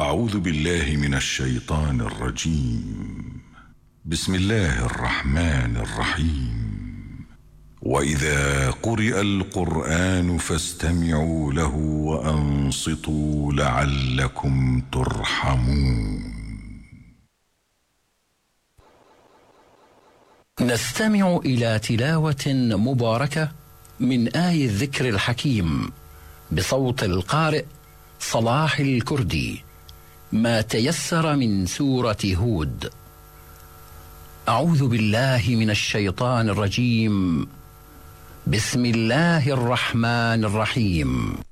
أعوذ بالله من الشيطان الرجيم. بسم الله الرحمن الرحيم. وإذا قرئ القرآن فاستمعوا له وأنصتوا لعلكم ترحمون. نستمع إلى تلاوة مباركة من آي الذكر الحكيم بصوت القارئ صلاح الكردي، ما تيسر من سورة هود. أعوذ بالله من الشيطان الرجيم. بسم الله الرحمن الرحيم.